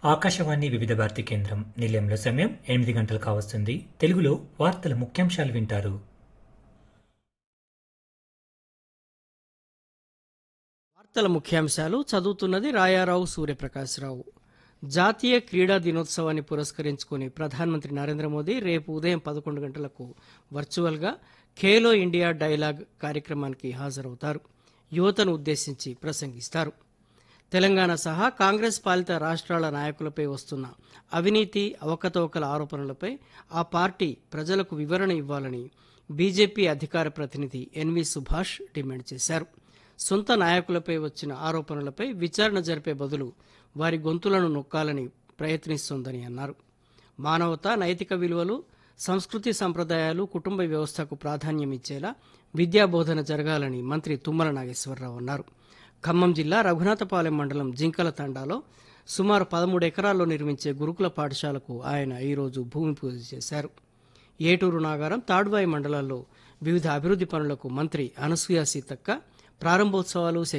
ఆకాశవాణి వివిధ భారతి కేంద్రం నిలయంలో సమయం 8 గంటలు కావస్తుంది. తెలుగులో వార్తల ముఖ్యాంశాలు వింటారు. వార్తల ముఖ్యాంశాలు చదువుతున్నది రాయారావు సూర్యప్రకాశ్రావు. జాతీయ క్రీడా దినోత్సవాన్ని పురస్కరించుకుని ప్రధానమంత్రి నరేంద్ర మోదీ రేపు ఉదయం 11 గంటలకు వర్చువల్గా ఖేలో ఇండియా డైలాగ్ కార్యక్రమానికి హాజరవుతారు. యువతను ఉద్దేశించి ప్రసంగిస్తారు. తెలంగాణ సహా కాంగ్రెస్ పాలిత రాష్ట్రాల నాయకులపై వస్తున్న అవినీతి అవకతవకల ఆరోపణలపై ఆ పార్టీ ప్రజలకు వివరణ ఇవ్వాలని బీజేపీ అధికార ప్రతినిధి ఎన్వి సుభాష్ డిమాండ్ చేశారు. సొంత నాయకులపై వచ్చిన ఆరోపణలపై విచారణ జరిపే బదులు వారి గొంతులను నొక్కాలని ప్రయత్నిస్తోందని అన్నారు. మానవత, నైతిక విలువలు, సంస్కృతి సంప్రదాయాలు, కుటుంబ వ్యవస్థకు ప్రాధాన్యం ఇచ్చేలా విద్యాబోధన జరగాలని మంత్రి తుమ్మల నాగేశ్వరరావు అన్నారు. ఖమ్మం జిల్లా రఘునాథపాలెం మండలం జింకల తండాలో సుమారు 13 ఎకరాల్లో నిర్మించే గురుకుల పాఠశాలకు ఆయన ఈరోజు భూమి పూజ చేశారు. ఏటూరు నాగారం, తాడ్వాయి మండలాల్లో వివిధ అభివృద్ధి పనులకు మంత్రి అనసూయ సీతక్క ప్రారంభోత్సవాలు